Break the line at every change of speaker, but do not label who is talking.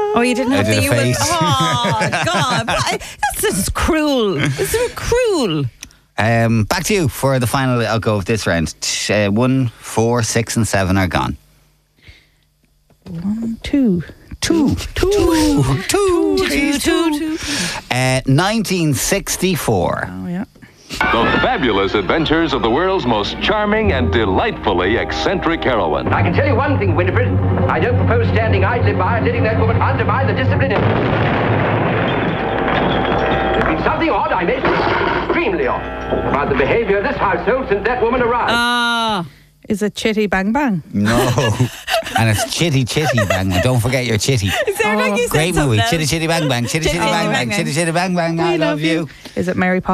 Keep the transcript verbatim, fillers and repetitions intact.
Oh, you didn't
I
have
did
the
a
you were-
face.
Oh, God. What? That's just cruel. This is cruel.
Um, back to you for the final I'll go of this round. T- Uh, one, four, six, and seven are gone.
One, two.
Two.
Two.
Two. Two.
Two, two, two.
Uh, nineteen sixty-four.
Oh, yeah.
The fabulous adventures of the world's most charming and delightfully eccentric heroine.
I can tell you one thing, Winifred. I don't propose standing idly by and letting that woman undermine the discipline. There's been something odd, I mean, extremely odd, about the behavior of this household since that woman arrived.
Ah. Is it Chitty Bang Bang?
No. And it's Chitty Chitty Bang Bang. Don't forget your chitty.
Is there like you said
Great movie.
something
Chitty
else?
Chitty Bang Bang. Chitty Chitty
Chitty
Bang
Bang
Bang.
Bang.
Chitty Chitty Bang Bang. I love you.
Is it Mary Poppins?